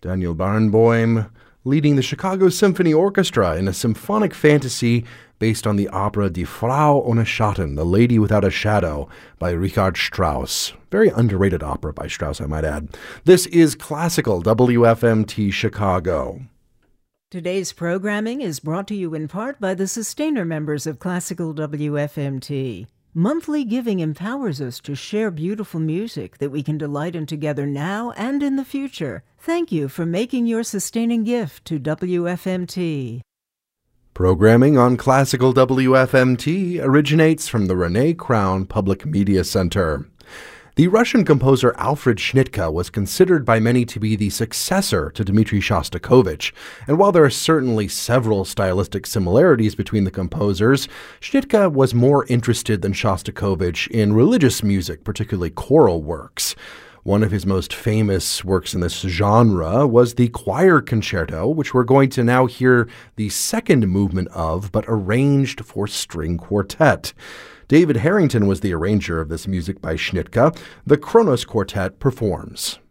Daniel Barenboim leading the Chicago Symphony Orchestra in a symphonic fantasy based on the opera Die Frau ohne Schatten, The Lady Without a Shadow, by Richard Strauss. Very underrated opera by Strauss, I might add. This is Classical WFMT Chicago. Today's programming is brought to you in part by the sustainer members of Classical WFMT. Monthly giving empowers us to share beautiful music that we can delight in together now and in the future. Thank you for making your sustaining gift to WFMT. Programming on Classical WFMT originates from the Renee Crown Public Media Center. The Russian composer Alfred Schnittke was considered by many to be the successor to Dmitri Shostakovich, and while there are certainly several stylistic similarities between the composers, Schnittke was more interested than Shostakovich in religious music, particularly choral works. One of his most famous works in this genre was the Choir Concerto, which we're going to now hear the second movement of, but arranged for string quartet. David Harrington was the arranger of this music by Schnittke. The Kronos Quartet performs.